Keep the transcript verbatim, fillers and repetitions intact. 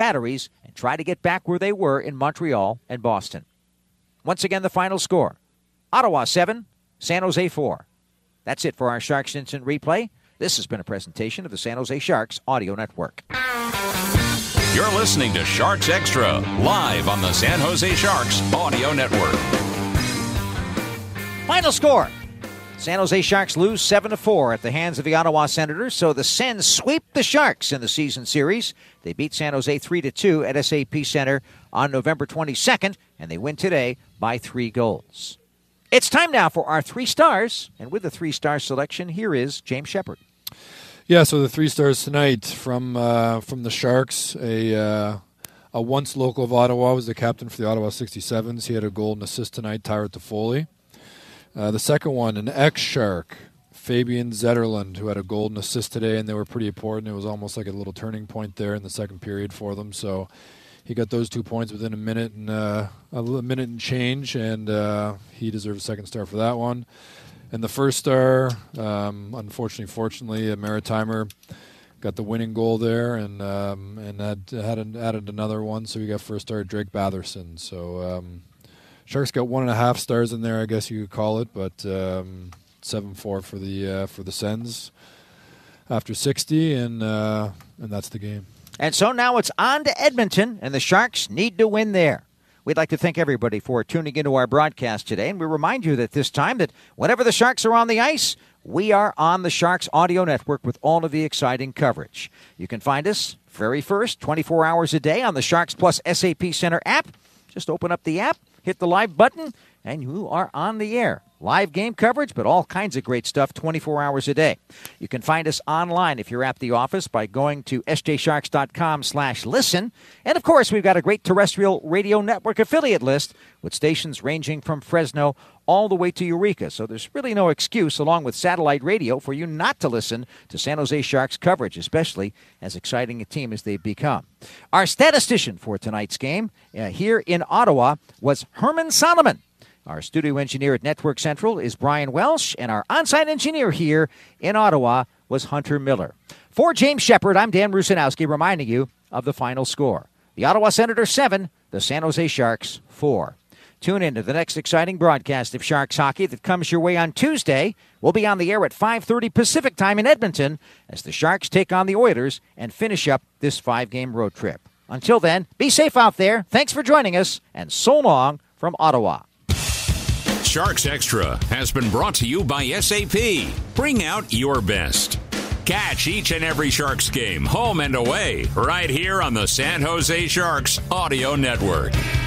batteries and try to get back where they were in Montreal and Boston. Once again, the final score, Ottawa seven, San Jose four. That's it for our Sharks Instant Replay. This has been a presentation of the San Jose Sharks Audio Network. You're listening to Sharks Extra, live on the San Jose Sharks Audio Network. Final score. San Jose Sharks lose seven to four at the hands of the Ottawa Senators, so the Sens sweep the Sharks in the season series. They beat San Jose three to two at S A P Center on November twenty-second, and they win today by three goals. It's time now for our three stars, and with the three-star selection, here is James Shepard. Yeah, so the three stars tonight from uh, from the Sharks, a uh, a once local of Ottawa, was the captain for the Ottawa sixty-sevens. He had a goal and assist tonight, Tyler Toffoli. Uh, the second one, an ex-Shark, Fabian Zetterlund, who had a goal and assist today, and they were pretty important. It was almost like a little turning point there in the second period for them. So he got those two points within a minute and uh, a minute and change, and uh, he deserves a second star for that one. And the first star, um, unfortunately, fortunately, a Maritimer got the winning goal there, and um, and had, had added another one. So we got first star Drake Batherson. So um, Sharks got one and a half stars in there, I guess you could call it, but um, seven four for the uh, for the Sens after sixty, and uh, and that's the game. And so now it's on to Edmonton, and the Sharks need to win there. We'd like to thank everybody for tuning into our broadcast today, and we remind you that this time that whenever the Sharks are on the ice, we are on the Sharks Audio Network with all of the exciting coverage. You can find us very first, twenty-four hours a day on the Sharks Plus S A P Center app. Just open up the app, hit the live button, and you are on the air. Live game coverage, but all kinds of great stuff twenty-four hours a day. You can find us online if you're at the office by going to s j sharks dot com slash listen. And, of course, we've got a great terrestrial radio network affiliate list with stations ranging from Fresno all the way to Eureka. So there's really no excuse, along with satellite radio, for you not to listen to San Jose Sharks coverage, especially as exciting a team as they've become. Our statistician for tonight's game uh, here in Ottawa was Herman Solomon. Our studio engineer at Network Central is Brian Welsh, and our on-site engineer here in Ottawa was Hunter Miller. For James Shepard, I'm Dan Rusanowski, reminding you of the final score. The Ottawa Senators seven, the San Jose Sharks four. Tune in to the next exciting broadcast of Sharks hockey that comes your way on Tuesday. We'll be on the air at five thirty Pacific time in Edmonton as the Sharks take on the Oilers and finish up this five-game road trip. Until then, be safe out there. Thanks for joining us, and so long from Ottawa. Sharks Extra has been brought to you by S A P. Bring out your best. Catch each and every Sharks game, home and away, right here on the San Jose Sharks Audio Network.